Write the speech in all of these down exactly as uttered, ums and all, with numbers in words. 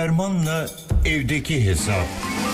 Erman'la evdeki hesap.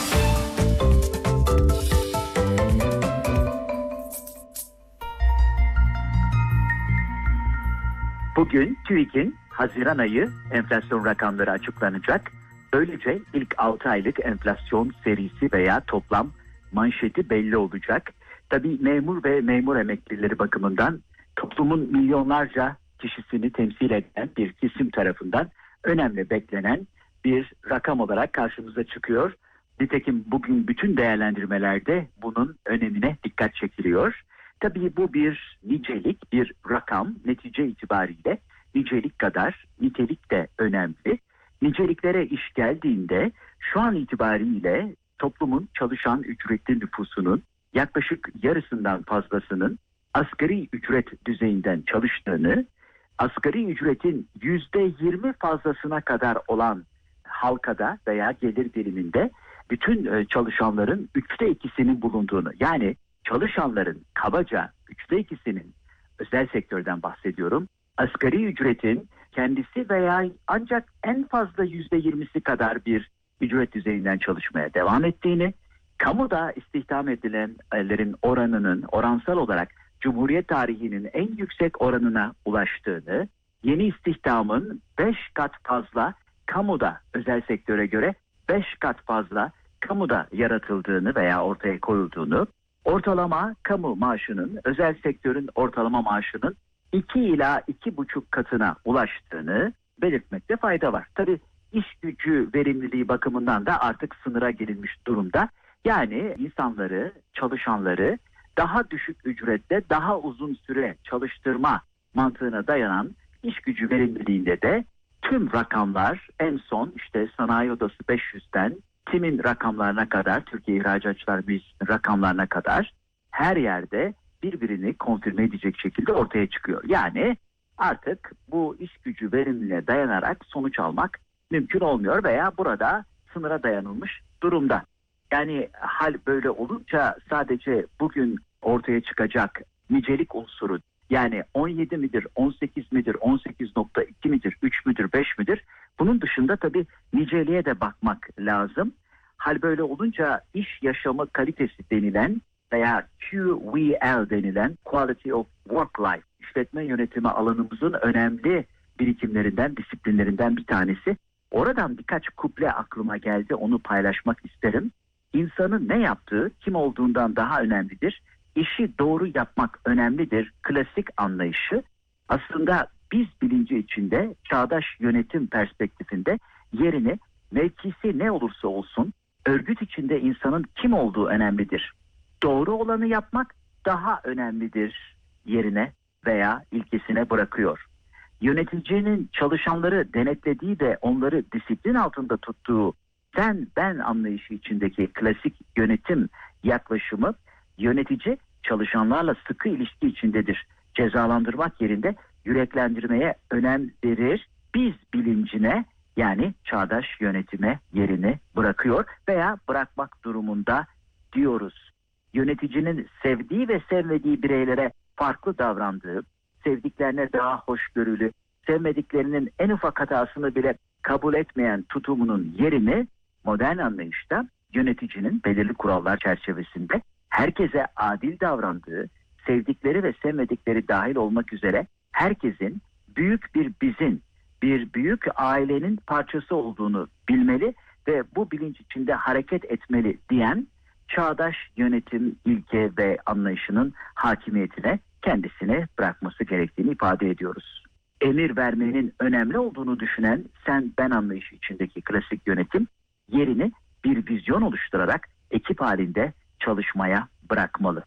Bugün TÜİK'in Haziran ayı enflasyon rakamları açıklanacak. Böylece ilk altı aylık enflasyon serisi veya toplam manşeti belli olacak. Tabii memur ve memur emeklileri bakımından toplumun milyonlarca kişisini temsil eden bir kesim tarafından önemli beklenen bir rakam olarak karşımıza çıkıyor. Nitekim bugün bütün değerlendirmelerde bunun önemine dikkat çekiliyor. Tabii bu bir nicelik, bir rakam. Netice itibariyle nicelik kadar nitelik de önemli. Niceliklere iş geldiğinde şu an itibariyle toplumun çalışan ücretli nüfusunun yaklaşık yarısından fazlasının asgari ücret düzeyinden çalıştığını, asgari ücretin yüzde yirmi fazlasına kadar olan halkada veya gelir diliminde bütün çalışanların üçte ikisinin bulunduğunu, yani çalışanların kabaca üçte ikisinin, özel sektörden bahsediyorum, asgari ücretin kendisi veya ancak en fazla yüzde yirmisi kadar bir ücret düzeyinden çalışmaya devam ettiğini, kamuda istihdam edilenlerin oranının oransal olarak Cumhuriyet tarihinin en yüksek oranına ulaştığını, yeni istihdamın beş kat fazla kamuda, özel sektöre göre beş kat fazla kamuda yaratıldığını veya ortaya koyulduğunu, ortalama kamu maaşının özel sektörün ortalama maaşının iki ila iki buçuk katına ulaştığını belirtmekte fayda var. Tabii iş gücü verimliliği bakımından da artık sınıra gelinmiş durumda. Yani insanları, çalışanları daha düşük ücretle daha uzun süre çalıştırma mantığına dayanan iş gücü verimliliğinde de tüm rakamlar en son işte Sanayi Odası beş yüzden TİM'in rakamlarına kadar, Türkiye İhracatçılar Meclisi'nin rakamlarına kadar her yerde birbirini konfirme edecek şekilde ortaya çıkıyor. Yani artık bu iş gücü verimliliğine dayanarak sonuç almak mümkün olmuyor veya burada sınıra dayanılmış durumda. Yani hal böyle olunca sadece bugün ortaya çıkacak nicelik unsuru, yani on yedi midir, on sekiz midir, on sekiz nokta iki midir, üç müdür, beş midir? Bunun dışında tabii niceliğe de bakmak lazım. Hal böyle olunca iş yaşamı kalitesi denilen veya Q V L denilen Quality of Work Life, işletme yönetimi alanımızın önemli birikimlerinden, disiplinlerinden bir tanesi. Oradan birkaç kuple aklıma geldi, onu paylaşmak isterim. İnsanın ne yaptığı kim olduğundan daha önemlidir. İşi doğru yapmak önemlidir. Klasik anlayışı aslında biz bilinci içinde çağdaş yönetim perspektifinde yerini, mevkisi ne olursa olsun örgüt içinde insanın kim olduğu önemlidir. Doğru olanı yapmak daha önemlidir yerine veya ilkesine bırakıyor. Yöneticinin çalışanları denetlediği de onları disiplin altında tuttuğu sen ben anlayışı içindeki klasik yönetim yaklaşımı, yönetici çalışanlarla sıkı ilişki içindedir. Cezalandırmak yerinde yüreklendirmeye önem verir. Biz bilincine, yani çağdaş yönetime yerini bırakıyor veya bırakmak durumunda diyoruz. Yöneticinin sevdiği ve sevmediği bireylere farklı davrandığı, sevdiklerine daha hoşgörülü, sevmediklerinin en ufak hatasını bile kabul etmeyen tutumunun yerini modern anlayışta yöneticinin belirli kurallar çerçevesinde herkese adil davrandığı, sevdikleri ve sevmedikleri dahil olmak üzere herkesin büyük bir bizin, bir büyük ailenin parçası olduğunu bilmeli ve bu bilinç içinde hareket etmeli diyen çağdaş yönetim ilke ve anlayışının hakimiyetine kendisini bırakması gerektiğini ifade ediyoruz. Emir vermenin önemli olduğunu düşünen sen ben anlayışı içindeki klasik yönetim yerini bir vizyon oluşturarak ekip halinde çalışmaya bırakmalı.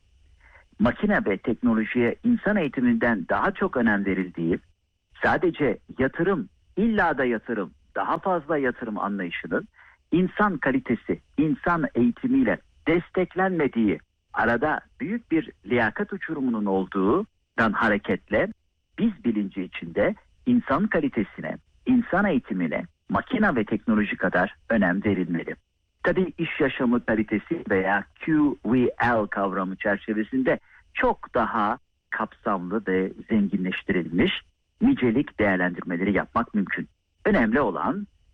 Makine ve teknolojiye insan eğitiminden daha çok önem verildiği, sadece yatırım, illa da yatırım, daha fazla yatırım anlayışının insan kalitesi, insan eğitimiyle desteklenmediği, arada büyük bir liyakat uçurumunun olduğundan hareketle biz bilinci içinde insan kalitesine, insan eğitimine, makine ve teknoloji kadar önem verilmeli. Tabii iş yaşamı kalitesi veya Q V L kavramı çerçevesinde çok daha kapsamlı ve zenginleştirilmiş nicelik değerlendirmeleri yapmak mümkün. Önemli olan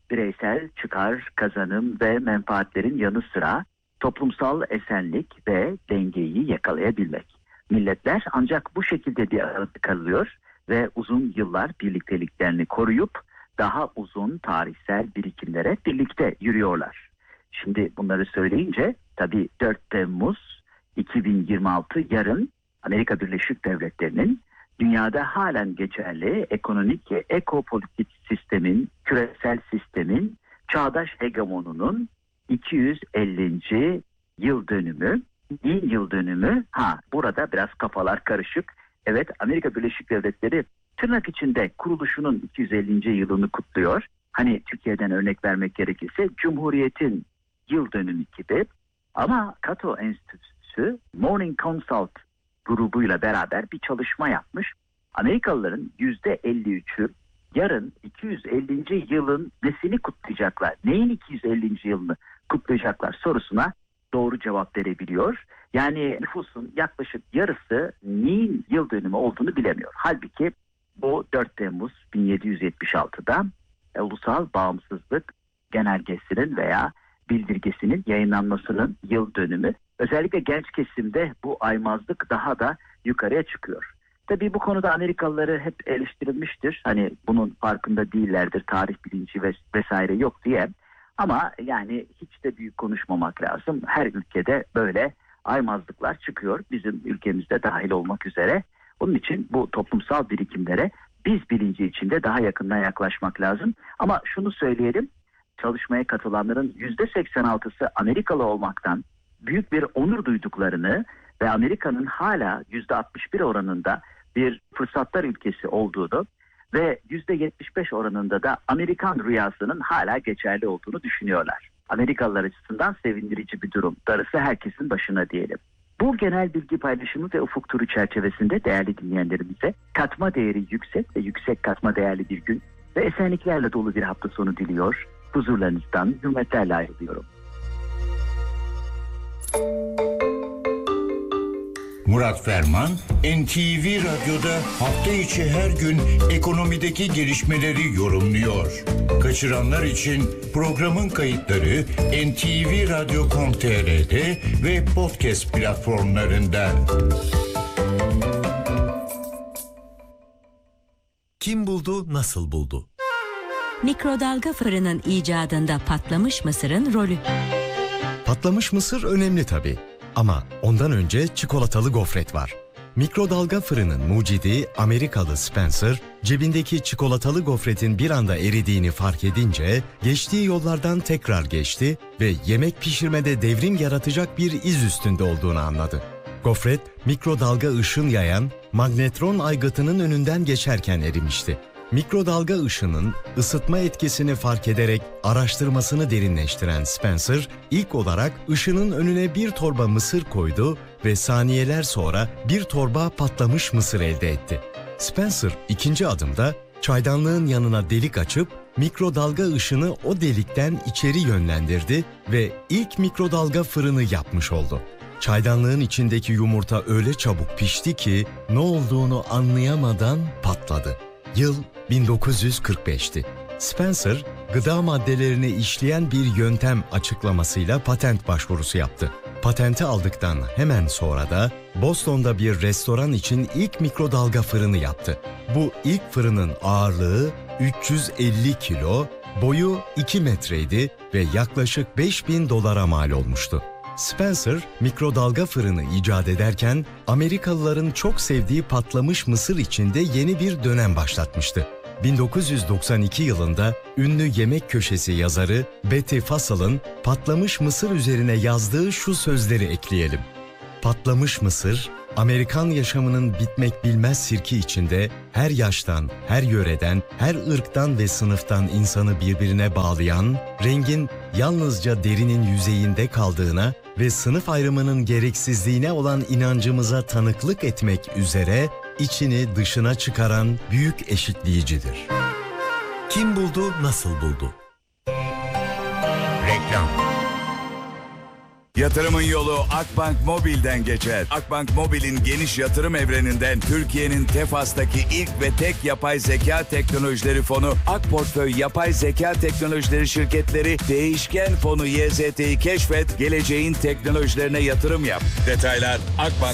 bireysel çıkar, kazanım ve menfaatlerin yanı sıra toplumsal esenlik ve dengeyi yakalayabilmek. Milletler ancak bu şekilde bir arada kalıyor ve uzun yıllar birlikteliklerini koruyup daha uzun tarihsel birikimlere birlikte yürüyorlar. Şimdi bunları söyleyince tabii dört Temmuz iki bin yirmi altı yarın Amerika Birleşik Devletleri'nin dünyada halen geçerli ekonomik ve ekopolitik sistemin, küresel sistemin, çağdaş hegemonunun iki yüz ellinci yıl dönümü, bin yıl dönümü. Ha, burada biraz kafalar karışık. Evet, Amerika Birleşik Devletleri tırnak içinde kuruluşunun iki yüz ellinci yılını kutluyor. Hani Türkiye'den örnek vermek gerekirse Cumhuriyet'in yıl dönümü gibi. Ama Cato Enstitüsü Morning Consult grubuyla beraber bir çalışma yapmış. Amerikalıların yüzde elli üçü yarın iki yüz ellinci yılın nesini kutlayacaklar, neyin iki yüz ellinci yılını kutlayacaklar sorusuna doğru cevap verebiliyor. Yani nüfusun yaklaşık yarısı neyin yıl dönümü olduğunu bilemiyor. Halbuki bu dört Temmuz bin yedi yüz yetmiş altıda Ulusal Bağımsızlık Genelgesi'nin veya bildirgesinin yayınlanmasının yıl dönümü. Özellikle genç kesimde bu aymazlık daha da yukarıya çıkıyor. Tabii bu konuda Amerikalıları hep eleştirilmiştir. Hani bunun farkında değillerdir, tarih bilinci vesaire yok diye. Ama yani hiç de büyük konuşmamak lazım. Her ülkede böyle aymazlıklar çıkıyor. Bizim ülkemizde dahil olmak üzere. Onun için bu toplumsal birikimlere biz bilinci içinde daha yakından yaklaşmak lazım. Ama şunu söyleyelim. Çalışmaya katılanların yüzde seksen altısı Amerikalı olmaktan büyük bir onur duyduklarını ve Amerika'nın hala yüzde altmış bir oranında bir fırsatlar ülkesi olduğunu ve yüzde yetmiş beş oranında da Amerikan rüyasının hala geçerli olduğunu düşünüyorlar. Amerikalılar açısından sevindirici bir durum. Darısı herkesin başına diyelim. Bu genel bilgi paylaşımı ve ufuk turu çerçevesinde değerli dinleyenlerimize katma değeri yüksek ve yüksek katma değerli bir gün ve esenliklerle dolu bir hafta sonu diliyor. Huzurlarınızdan hürmetlerle ayrılıyorum. Murat Ferman, N T V Radyo'da hafta içi her gün ekonomideki gelişmeleri yorumluyor. Kaçıranlar için programın kayıtları en te ve radyo nokta com nokta te r'de ve podcast platformlarında. Kim buldu, nasıl buldu? Mikrodalga fırının icadında patlamış mısırın rolü. Patlamış mısır önemli tabii. Ama ondan önce çikolatalı gofret var. Mikrodalga fırının mucidi Amerikalı Spencer, cebindeki çikolatalı gofretin bir anda eridiğini fark edince geçtiği yollardan tekrar geçti ve yemek pişirmede devrim yaratacak bir iz üstünde olduğunu anladı. Gofret, mikrodalga ışın yayan magnetron aygıtının önünden geçerken erimişti. Mikrodalga ışının ısıtma etkisini fark ederek araştırmasını derinleştiren Spencer, ilk olarak ışının önüne bir torba mısır koydu ve saniyeler sonra bir torba patlamış mısır elde etti. Spencer ikinci adımda çaydanlığın yanına delik açıp mikrodalga ışını o delikten içeri yönlendirdi ve ilk mikrodalga fırını yapmış oldu. Çaydanlığın içindeki yumurta öyle çabuk pişti ki ne olduğunu anlayamadan patladı. Yıl bin dokuz yüz kırk beşti. Spencer, gıda maddelerini işleyen bir yöntem açıklamasıyla patent başvurusu yaptı. Patenti aldıktan hemen sonra da Boston'da bir restoran için ilk mikrodalga fırını yaptı. Bu ilk fırının ağırlığı üç yüz elli kilo, boyu iki metreydi ve yaklaşık beş bin dolara mal olmuştu. Spencer, mikrodalga fırını icat ederken Amerikalıların çok sevdiği patlamış mısır içinde yeni bir dönem başlatmıştı. bin dokuz yüz doksan iki yılında ünlü yemek köşesi yazarı Betty Fassel'ın patlamış mısır üzerine yazdığı şu sözleri ekleyelim. Patlamış mısır, Amerikan yaşamının bitmek bilmez sirki içinde her yaştan, her yöreden, her ırktan ve sınıftan insanı birbirine bağlayan, rengin yalnızca derinin yüzeyinde kaldığına ve sınıf ayrımının gereksizliğine olan inancımıza tanıklık etmek üzere içini dışına çıkaran büyük eşitleyicidir. Kim buldu, nasıl buldu? Reklam. Yatırımın yolu Akbank Mobil'den geçer. Akbank Mobil'in geniş yatırım evreninden Türkiye'nin Tefas'taki ilk ve tek yapay zeka teknolojileri fonu Akportföy Yapay Zeka Teknolojileri şirketleri değişken fonu Y Z T'yi keşfet, geleceğin teknolojilerine yatırım yap. Detaylar Akbank